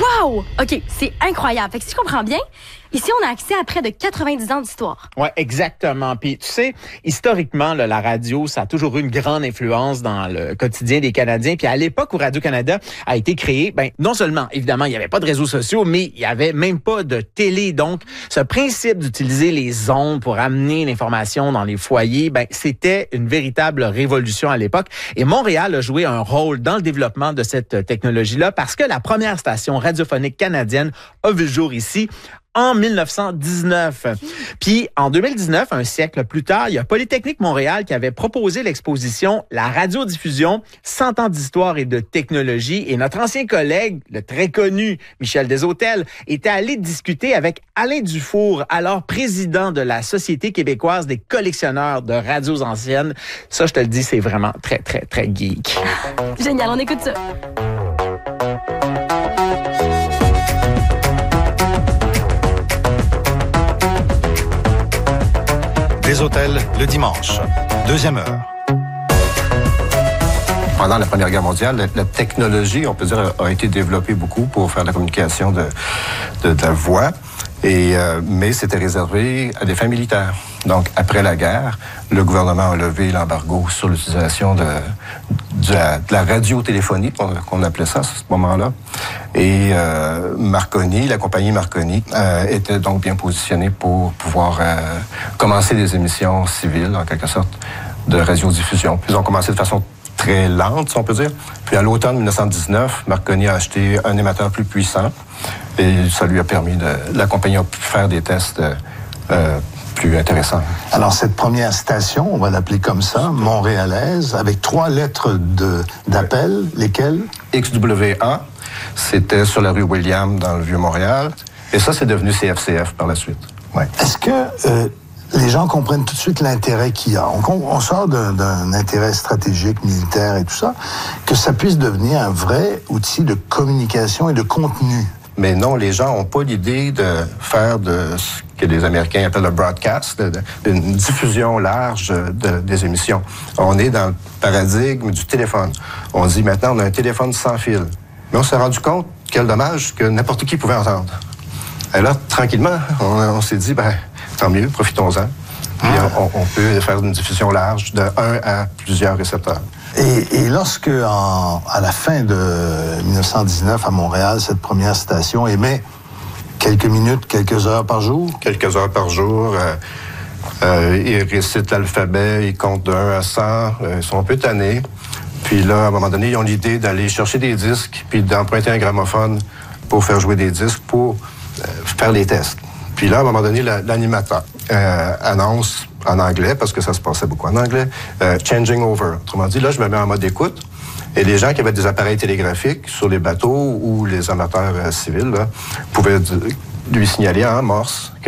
Wow! OK, c'est incroyable. Fait que si je comprends bien, ici, on a accès à près de 90 ans d'histoire. Oui, exactement. Puis, tu sais, historiquement, là, la radio, ça a toujours eu une grande influence dans le quotidien des Canadiens. Puis, à l'époque où Radio-Canada a été créé, non seulement, évidemment, il n'y avait pas de réseaux sociaux, mais il n'y avait même pas de télé. Donc, ce principe d'utiliser les ondes pour amener l'information dans les foyers, c'était une véritable révolution à l'époque. Et Montréal a joué un rôle dans le développement de cette technologie-là parce que la première station radiophonique canadienne a vu le jour ici en 1919. Puis, en 2019, un siècle plus tard, il y a Polytechnique Montréal qui avait proposé l'exposition « La radiodiffusion, 100 ans d'histoire et de technologie ». Et notre ancien collègue, le très connu Michel Deshôtels, était allé discuter avec Alain Dufour, alors président de la Société québécoise des collectionneurs de radios anciennes. Ça, je te le dis, c'est vraiment très, très, très geek. Génial, on écoute ça. Deshôtels, le dimanche, 2e heure. Pendant la Première Guerre mondiale, la technologie, on peut dire, a été développée beaucoup pour faire la communication de la voix, mais c'était réservé à des fins militaires. Donc, après la guerre, le gouvernement a levé l'embargo sur l'utilisation de la radiotéléphonie, qu'on appelait ça à ce moment-là. Et Marconi, la compagnie Marconi, était donc bien positionnée pour pouvoir commencer des émissions civiles, en quelque sorte, de radiodiffusion. Ils ont commencé de façon très lente, si on peut dire. Puis à l'automne 1919, Marconi a acheté un émetteur plus puissant et ça lui a permis la compagnie a pu faire des tests plus intéressants. Alors cette première station, on va l'appeler comme ça, montréalaise, avec 3 lettres d'appel, lesquelles? XWA, c'était sur la rue William dans le Vieux-Montréal. Et ça, c'est devenu CFCF par la suite. Ouais. Est-ce que les gens comprennent tout de suite l'intérêt qu'il y a? On sort d'un intérêt stratégique, militaire et tout ça, que ça puisse devenir un vrai outil de communication et de contenu. Mais non, les gens n'ont pas l'idée de faire de ce que les Américains appellent le broadcast, une diffusion large des émissions. On est dans le paradigme du téléphone. On dit maintenant, on a un téléphone sans fil. Mais on s'est rendu compte, quel dommage, que n'importe qui pouvait entendre. Et là, tranquillement, on s'est dit, tant mieux, profitons-en. Puis on peut faire une diffusion large de 1 à plusieurs récepteurs. Et lorsque, à la fin de 1919, à Montréal, cette première station émet quelques minutes, quelques heures par jour? Quelques heures par jour. Ils récitent l'alphabet, ils comptent de 1 à 100. Ils sont un peu tannés. Puis là, à un moment donné, ils ont l'idée d'aller chercher des disques puis d'emprunter un gramophone pour faire jouer des disques, pour faire les tests. Puis là, à un moment donné, l'animateur annonce en anglais, parce que ça se passait beaucoup en anglais, changing over. Autrement dit, là, je me mets en mode écoute. Et les gens qui avaient des appareils télégraphiques sur les bateaux ou les amateurs civils là, pouvaient lui signaler en morse